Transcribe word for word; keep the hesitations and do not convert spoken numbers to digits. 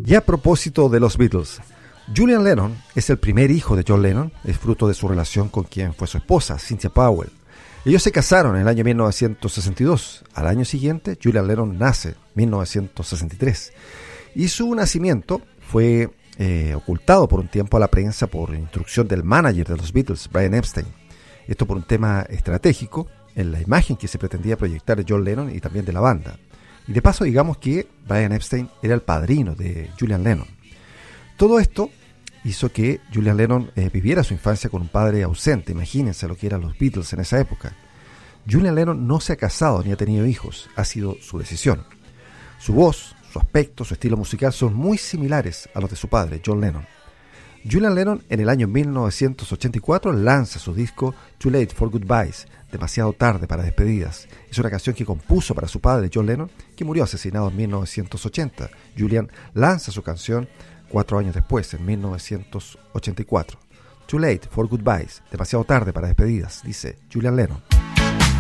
Y a propósito de los Beatles, Julian Lennon es el primer hijo de John Lennon, es fruto de su relación con quien fue su esposa, Cynthia Powell. Ellos se casaron en el año mil novecientos sesenta y dos. Al año siguiente, Julian Lennon nace, mil novecientos sesenta y tres. Y su nacimiento fue eh, ocultado por un tiempo a la prensa por instrucción del manager de los Beatles, Brian Epstein. Esto por un tema estratégico en la imagen que se pretendía proyectar de John Lennon y también de la banda. Y de paso, digamos que Brian Epstein era el padrino de Julian Lennon. Todo esto hizo que Julian Lennon eh, viviera su infancia con un padre ausente. Imagínense lo que eran los Beatles en esa época. Julian Lennon no se ha casado ni ha tenido hijos, ha sido su decisión. Su voz, su aspecto, su estilo musical son muy similares a los de su padre, John Lennon. Julian Lennon en el año mil novecientos ochenta y cuatro lanza su disco Too Late for Goodbyes, demasiado tarde para despedidas. Es una canción que compuso para su padre, John Lennon, que murió asesinado en mil novecientos ochenta. Julian lanza su canción cuatro años después, en mil novecientos ochenta y cuatro. Too Late for Goodbyes, demasiado tarde para despedidas, dice Julian Lennon.